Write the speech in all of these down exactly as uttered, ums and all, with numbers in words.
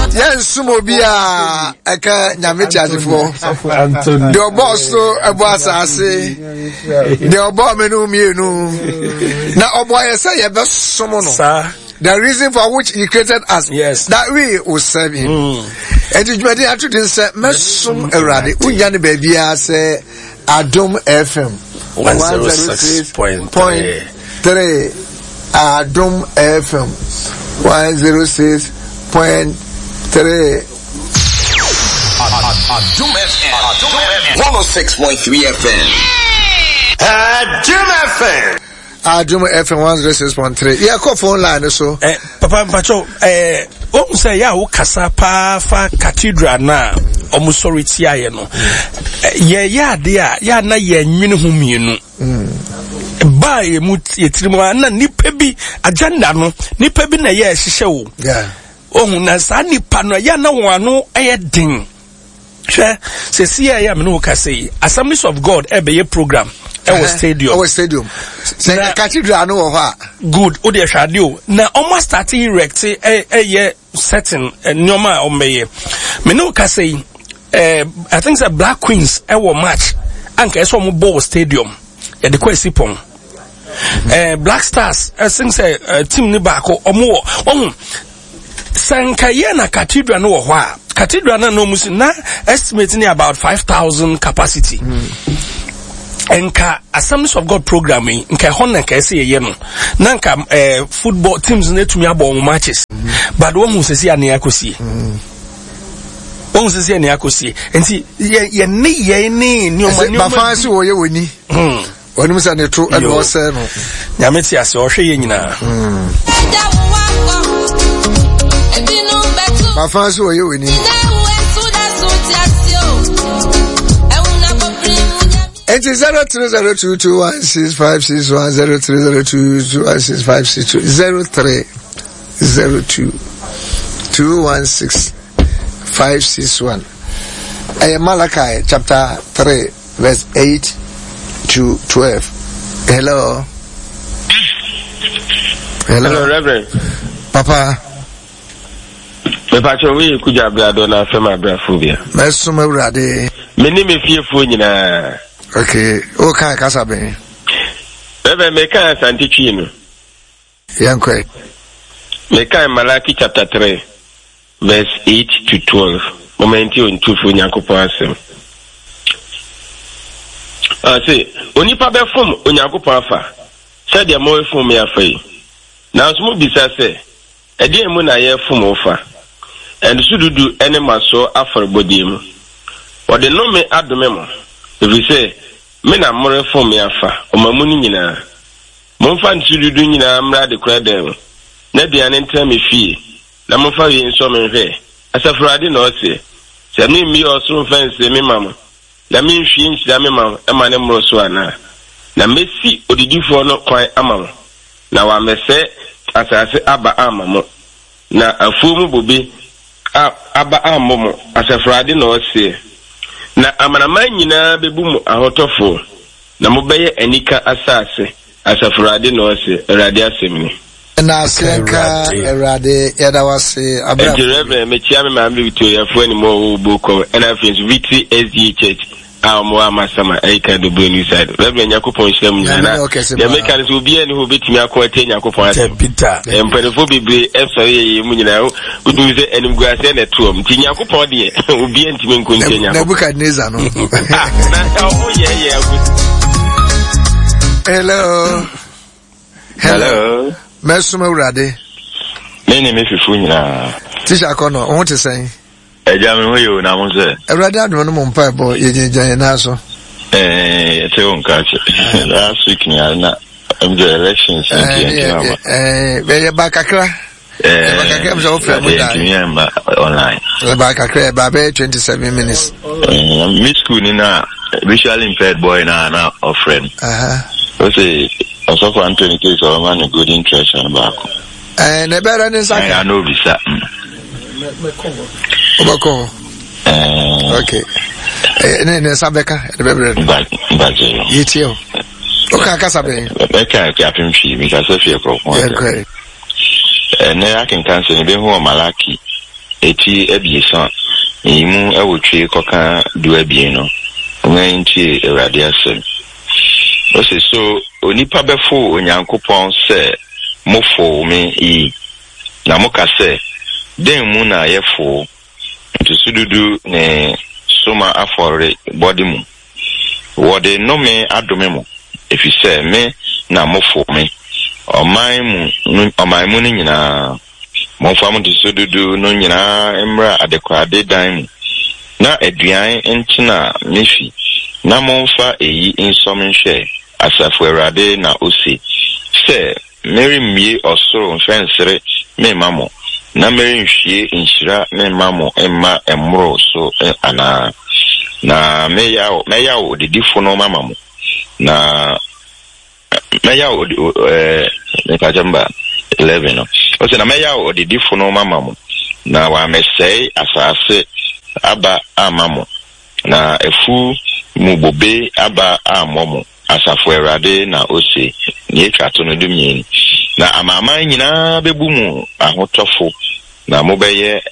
Yes, Sumobia, Eka Yamichafo. The boss, a boss, I say, the abominable menu. Now, oh boy, I say, a best someone, sir. The reason for which he created us, yes, that we will serve him. Mm. And it's ready to this, Messum Eradi, Uyani baby, I say, Adum F M one oh six point three, Adum F M one oh six point three. Adum F M one oh six point three F M. Adum F M. Adum F M one oh six point three. Yeah, call phone line so. Eh, Papa Mpacho, eh, o say ya wo kasa pa fa cathedral na omusority aye no. Ye ya de a ya na ye nwene ho mienu. Mm. Ba ye mu yetirimu na nipa bi agenda no, nipa bi na ye hihye wo. Yeah. Ohun na sa nipa no ya na won ano eye din. Hwe se si ya me no kasa yi Assemblies of God e be ye program. Our stadium. Our stadium. Say the cathedral no wa. Good. O de hwade o. Na almost start erect eh eh setting nyoma o meye. Me no ka say eh I think the Black Queens e wo match anka eso mo ball stadium. E de kwesi pon. Eh Black Stars I think say team ni ba ko omo omo sanka ye na cathedral no wo a. Cathedral na no musi na estimating about five thousand capacity. Mm. Enka Assemblies of God programming nka hon na nka say ye no na nka eh, football teams na tumi abon matches mm. but won hu sesi ane akosie mm. won sesi ane akosie enti ye ye ne ye ne ni o ma ni ba fa se wo ye woni mm woni musa ne tro e no se no nyame ti ase o hwe ye nyina mm ba fa se wo ye woni it is zero three zero two two one six five six one zero three zero two two one six five six two zero three zero two two one six five six one. Eh, Malachi chapter three verse eight to twelve. Hello. Hello, Hello Reverend. Papa. Papa chowi kuja brado na fema brafobia. Meso mawrade. Meni me fiefo nyina. Okay, o kan kasa ben. Bebe me kan santichi no. Yankwe. Me kan Malachi chapter three verse eight to twelve. Momenti on tufu nyakopo asem. Ah say, onipa be fom onyakopo afa. Say de mo fom me afa yi. Na so mo bisa say, e de mu na ye fom ofa. And sududu ene maso afar bodiem. Ode no me adome mo. If we say, me na more for me afa, o mamuni nyina. Mo fa nsududu nyina mra de kura dem. Na dia ne ntra me fie. Na mo fa wi nso me hwe. Asafurade na o se. Se me mi oso fence me mama. Na me hwie nchira me mama, e ma ne mro so ana. Na mesi odidifo no kwan ama. Na wa mese asase aba ama mo. Na afumu bobe aba ama mo. Asafurade na o se. Na amanaman nyina bebu mu ahotofo na mobeye anika asase asafurade no ase erade asemni na asenka erade yada wase abra Reverend me chia me ma Victoria fo ani mo boko and afins V T S D Church amo amasama eka do blue side Reverend yakopon hyiram nyina ya make an so bia ni ho betimi akota yakopon ase Peter emperefo bibre efsare ye mu nyina udu se enim guase na tuom ti yakopon de obi antimi nkonte yakopon na buka neza no na o ye ye hello hello mesuma urade me ne me fifu nyina tisha kono o te sen eja me hoyo na mo se urade adu no mo mpa bo ye je na so eh te on ka che last week ni na am the elections in eh be ba kakra eh ba kakra mo so fra mo da online ba kakra ba be twenty-seven minutes mid school ni na visually impaired boy na na of friend aha o say also for Anthony case of man good interest and back eh na be ran inside I know visa obako eh okay eh ne ne sabeka de be ran ba ba je yitio o ka ka sabe e ka ka pimfi because of your problem yeah great eh ne I can cancel be hu Malaki eti ebiesa imu ewotwe koka du abien no nti Awurade asem ose so onipa befo onyankopon se mofo me yi na moka se den mu na yefo ntusududu ne soma afore body mu wode no me adome mu efise me na mofo me oman mu oman mu ni nyina monfa mu ntusududu no nyina emra adekwade dan mu na aduan entina mefi na monfa eyi insomnhwe asafo Awurade na osi se Mary mie osoro mfensere me mamo na Mary nhwie nhyira me mamo emma emro so ana na meya meya odidifo no mama mo na meya eh nekajamba eleven no o se na meya odidifo no mama mo na wa mesei asase aba amamo na efu mubobe aba amomo asafo Awurade na ose ni etwato no dumien na amama nyina bebu mu ahotofo na mobeye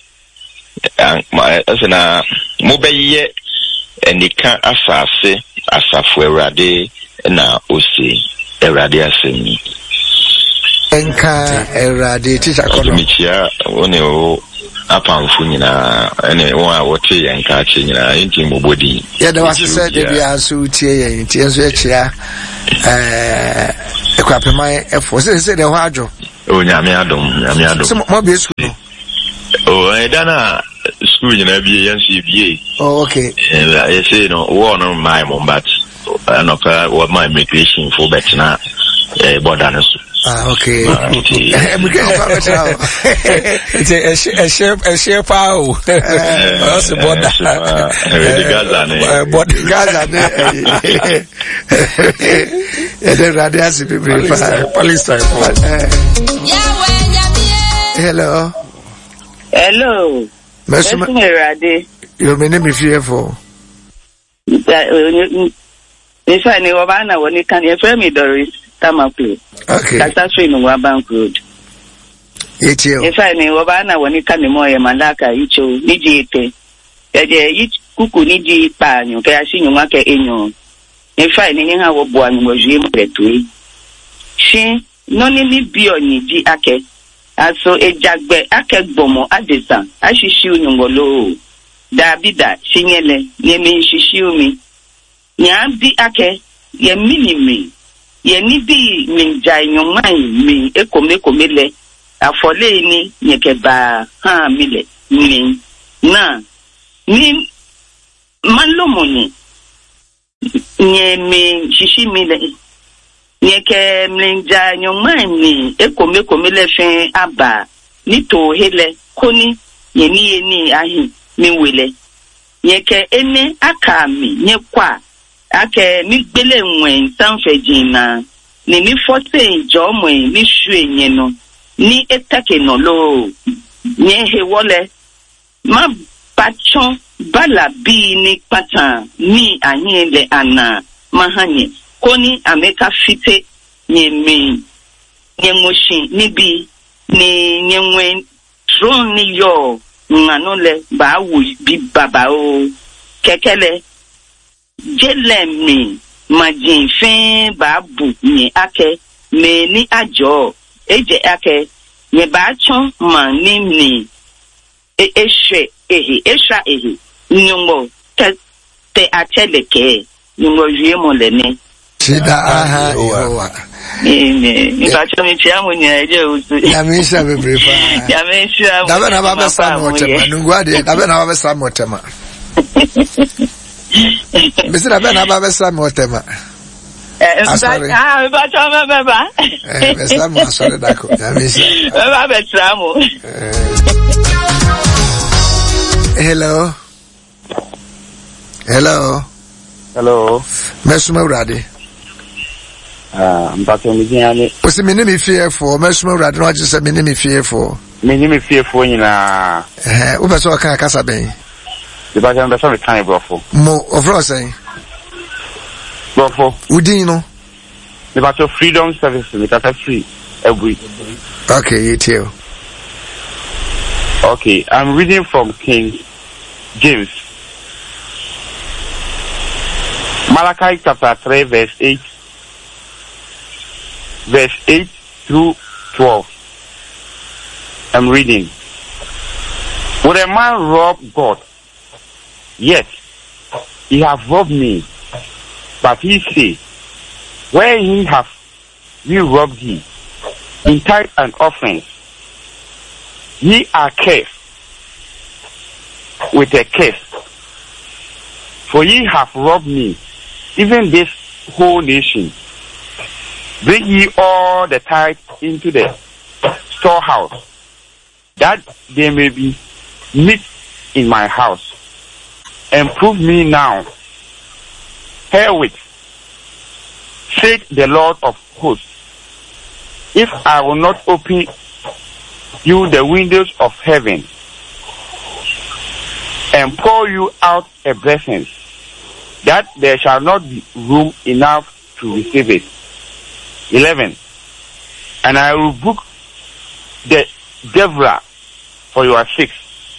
asena mobeye enika asase asafo Awurade na ose Awurade asemi enka Awurade tisha kono michia one o apamfu nyina ene wa wote yanka che nyina enti mobodi ya da wasese de bia so tie yen tie nso ya chia eh ekwapema efo se se de ho adwo o nyame adom nyame adom so mo be school no o e dana school nyina bi yanso bi oh okay eh I say no one on my mom but anoka what my immigration for betina eh border no so ah okay immigration for betina it's a a share a share power what's the border the Gaza ne border Gaza ne yeah the radius people Palestine hello hello Mesuma Awurade your name is fearful if I know about when you can hear me Doris Tamapu okay that's true no Bank Road it's you if I know about when you can more Mandaka icho nijite eje ich kuku niji panyo ke asinyo make enyo if I know how wo boan mo jwe mpetu shi no ni ni bi oniji ake aso ejagbe akegbomo adesa ashishi unyongolo dabida shinyele yemi shishi umi nyambi ake ye minimi ye nibi minja nyomai mi ekome komele afole ni nyekeba ha mile ni na ni manlomoni nyemi shishi mile nyeke mlinja nyomai mi ekome komele fin aba ni to hele koni yeni yeni ahi mi wele nyeke ene akami nyekwa ake mi gbele nwen sanfe jina ni mi fote jomo ni hwe yen no ni etake no lo nye he wole ma pachon bala bi ni patan ni anyele ana mahanye koni ameka fite nye mi nye moshi ni bi ni nye nwen tron ni yo nganole ba wu bi baba o kekele jelemi majin fin babu ni ake me ni ajo eje ake ni ba chon man ni ni e eshe ehi esha ehi nyongo te te ateleke nyongo jue mo lene sida aha yowa ene ni ba chon mi ti amu ni eje usu ya me sha be prefer ya me sha da be na ba be sa mo tema nungwade da be na ba be sa mo tema Misira bena baba Sam otema. Eh, ah, ba chama baba. Eh, besa mo asore dako. Ya misa. Baba betramo. Hello. Hello. Hello. Mesuma Urade. Ah, mpato mi din ani. O se meni mi fearful, Mesuma Urade no age se meni mi fearful. Meni mi fearful nyina. Eh, o beso kan akasa ben. The back and the family time, brofo. Mo of saying. Brofo. Udino. The back of freedom service, the cat free every. Okay, you too. Okay, I'm reading from King James. Malachi chapter three, verse eight. Verse eight through twelve. I'm reading. Would a man rob God? Yes, he have robbed me. But he say, where he have we robbed ye, in tithe and offerings, ye are cursed with a curse. For ye have robbed me, even this whole nation. Bring ye all the tithe into the storehouse, that there may be meat in my house. And prove me now herewith, saith the Lord of hosts, if I will not open you the windows of heaven and pour you out a blessing, that there shall not be room enough to receive it. eleven. And I will rebuke the devourer for your sakes,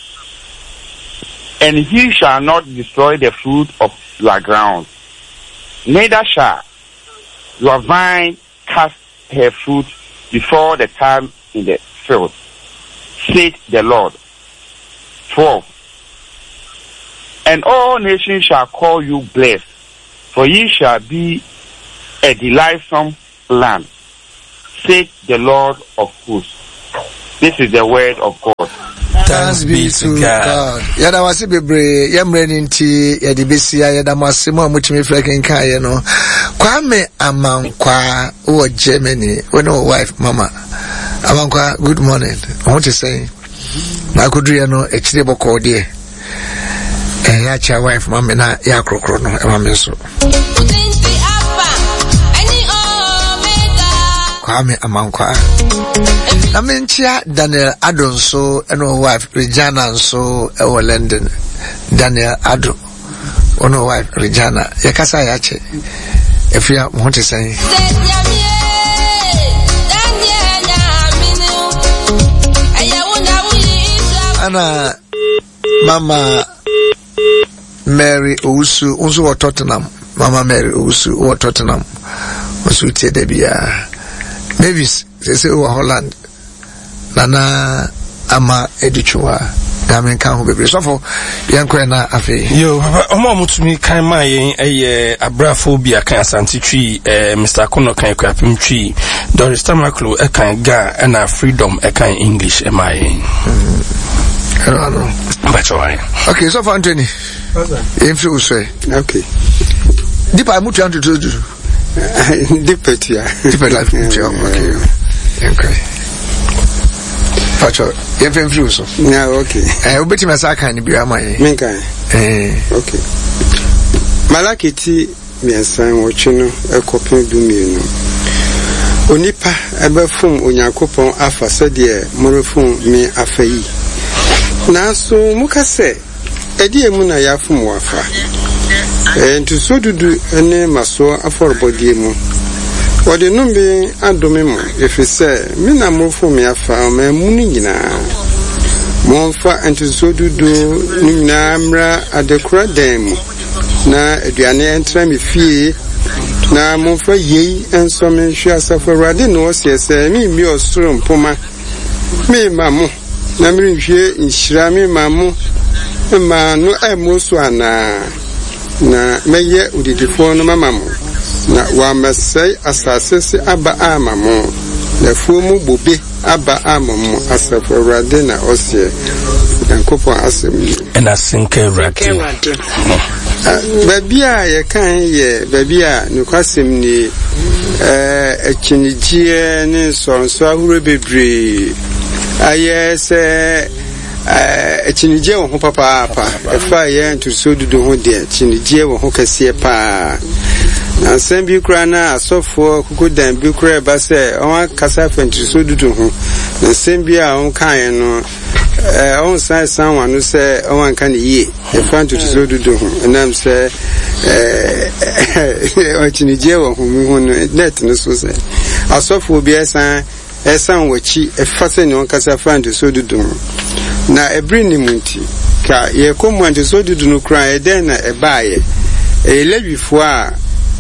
and he shall not destroy the fruit of your ground, neither shall your vine cast her fruit before the time in the field, saith the Lord. twelve. And all nations shall call you blessed, for ye shall be a delightsome land, saith the Lord of hosts. This is the word of God. Thanks be to God. Yada wasi bebre yamre nti yadi besi yada masimo mutimi freaking kaya no. Kwame Amankwa wo Germany when no wife mama. Amankwa, good morning. I want to say na kudria no echire boko de. Eh ya cha wife mama na ya krokro no e mama so. Kwame Amankwa. Na menchia Daniel Addo so eno wife Regina so e wo London. Daniel Addo ono wife Regina yakasa yache efia mo te say ana mama Mary Owusu unso wo Tottenham. Mama Mary Owusu wo Tottenham osu tie de bia Mavis say wo Holland nana ama edichwa damen kan ho bebre so for yanko na afi yo omo mutumi kan ma yen eye abrafo bia kan asante twi eh, Mister Kono kan kwapim twi Doris Tamaklo e kan ga na freedom e kan English e ma yen I know. Okay, so for Anthony. If you say, okay. Deep I mutu to do. Deep it here. Deep life. Okay. Okay. Pacho, you feel free so. Yeah, okay. Eh, obeti masaka ni biya mai. Menka. Eh, okay. Malakiti miensan wochi no ekopin dumienu. Onipa ebefum Onyankopon afa sede morefum mi afayi. Na so mukase edi emu na yafum wafa. Eh, ntu so dudu ene maso aforbodie mu. Wode numbi adome mu efise mi na morefum mi afa ma mu ni nyina. Monfa ntu so dudu nyina amra adekura dem na aduane entra mi fie na monfa yei enso me hwe asaforade no osiese mi mi osoro mpoma mi mamu na mi hwe nhira mi mamu ma no emoso ana na meye udidifo no mamamu na wa mesai asasese aba amamu na fuomu bobe aba amamu asaforade na osie Yankopo asem ena sinke rake babia ye kan ye babia nukwasem ni eh echinijie ni sonso ahuro bebre aye se eh echinijie wo ho papa papa efa ye ntuso dudu ho de echinijie wo ho kase pa na sembi kura na asofo kukudan bi kura ba se on kasa fa ntuso dudu ho na sembi a on kan no eh on sai san wanu se on kan yi e fan to so dudu ho nam se eh o chinije wo hu mi hu net no so se asofo bi esan esan wachi efase ne onkasa fante so dudu na ebri ni munti ka ye komante so dudu no kra e den na ebaaye e lebifo a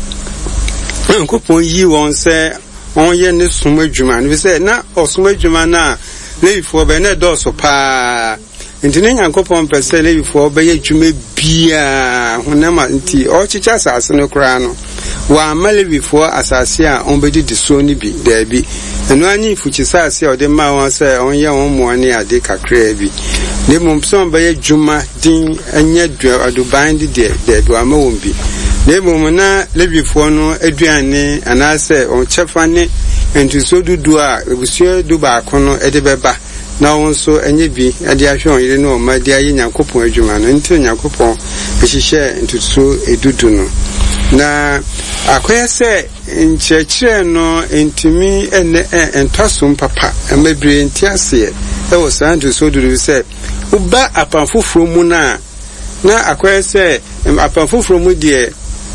nkopon yi won se on ye ne suma dwuma no se na osuma dwuma na lebifo be na do so pa nti ne nyankopon pese lebifo be ye dwuma bia honama nti o chicha asase no kra no wa malebifo asase a on be di so ni bi da bi eno anyi fuchi sase o de ma won se on ye won mo ani ade kakra bi ne mum so be ye dwuma din anya dua aduban de de do ama won bi ne mum na lebifo no aduane anase on chefa ne enti so dudu a ebusu du ba kono e de beba na won so enye bi ade ahwe on yire no ma de ayi nyankopon adwuma no enti nyankopon behihye entutu edudu no na akoya se nchechire no entimi ene entosum papa emebre entiase e wo santu so dudu se uba apanfoforo mu na na akoya se apanfoforo mu de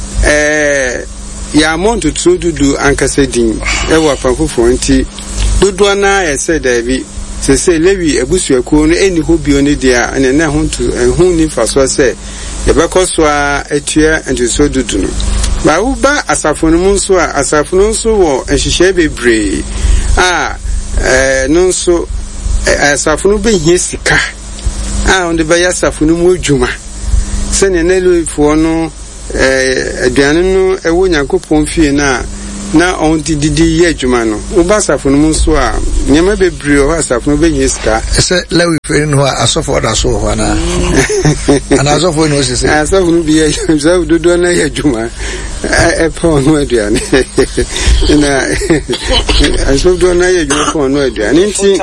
eh ya amount to dudu ankasa din e wo apanfoforo nti dudu na ya se dabi se se lewi ebusuaku no eni hobio ne dia ene na huntu ehun ni faso se yebekọsọ a etua nti so dudu no ba uba asafonu mu nso a asafonu nso wo ehihye bebre a eh no nso asafonu be hie sika a onde be asafonu mu adwuma se ne na lefo no eh aduane no ewo Nyankopon fie na na on didi ye adwuma no uba asafonu mu nso a nyema bebre o asafonu be hie sika se lewi fe no asofo da so ho na ana asofo no se se asofo bi ye so dodo na ye adwuma e po no aduane na asofo do na ye adwuma po no aduane nti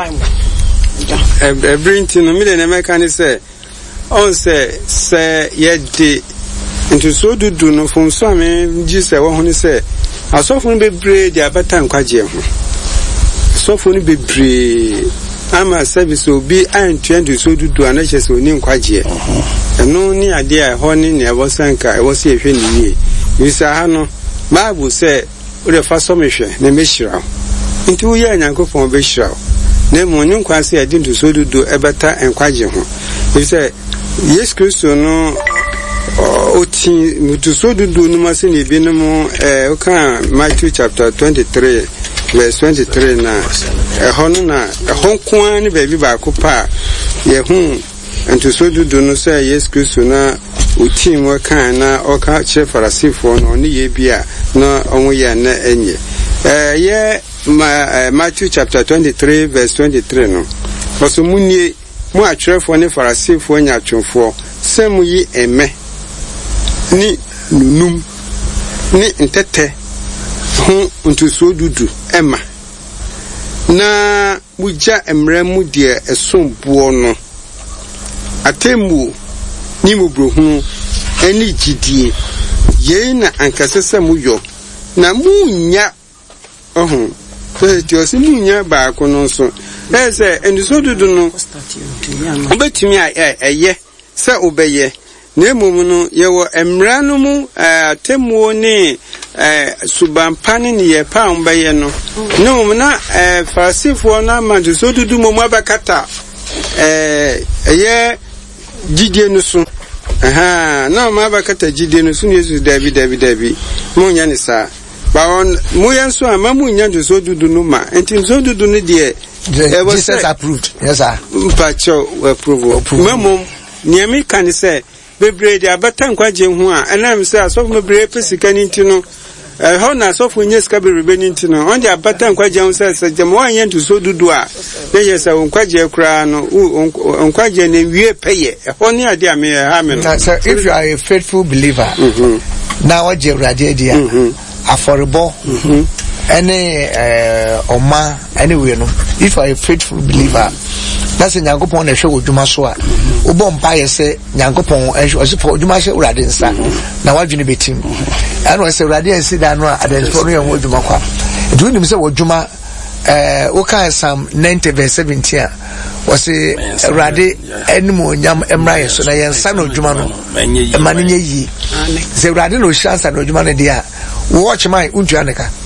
e bring no mi de na meka ni se on se se ye de nti so dudu no fun so me ji se wo ho ni se asofo no bebre de abata nkwaje ho asofo no bebre ama service obi antuantu so dudu anache se oni nkwaje eno ni ade a ho ni ne ebo sanka e wo se ehwe ni yie bisa ha no bible se o de fa so mehwe na mehira nti wo ya Nyankopon be hira na mo ni nkwase ade ntu so dudu ebeta nkwaje ho bisa Yesu Kristo no oti mutu so dudu no ma se ne bi no mo eh o kan Matthew chapter twenty-three verse twenty-three na ehon na ehon kwa ni baby ba ko pa ye hu ento so dudu no say Yesu Kristo na utim wa kan na o ka che farasifo no ni ye bia na onwo ye na enye eh ye Matthew chapter twenty-three verse twenty-three no oso munni mu atwerefo ne farasifo nya atwofo semu yi eme ni nunum ni ntete hu ntuso dudu ema na muja emre mu de esombuo no atemu ni mubrohu eni gidie ye na ankasese mu yo na munya ohun so ti o si munya ba ko no so ese enduso dudu no obetumi eye se obeye na emom no yewo emra no mu atemu ni eh subampani ni ye pa mbeye no no na eh farasifo na mantu so dudu mo abakata eh eye gidie no so aha na mo abakata gidie no so ni Yesu dabi dabi dabi mo nya ni sa ba on mo yan so ama mo nya so dudu no ma enti so dudu no de Jesus approved yes sir mpacho approve memo niami kan say bebre de abata nkwaje hu a enam say asofu bebre pesika ni ntino eh ho na asofu nyeska bebre ni ntino on de abata nkwaje hu say sajam wan ye ntu so dudu a ye yesa nkwaje kra no nkwaje ne wie peye ho ni ade ame ha me no. So if you are a faithful believer mm-hmm. now what you ready dia affordable mhm any uh oma anyway no if you are a faithful believer that's a Nyankopon na hwe odwuma so a obo mpa ye se Nyankopon osifo odwuma hwe urade nsa na wadwene betim and we say urade ensi da no a identify no ye odwuma kwa do nim se odwuma eh o kan Psalm ninety verse seventeen we say urade enimo nyam emra ye so na ye nsa no odwuma no emane nye yi se urade no hyansa no odwuma no dia watch my untu aneka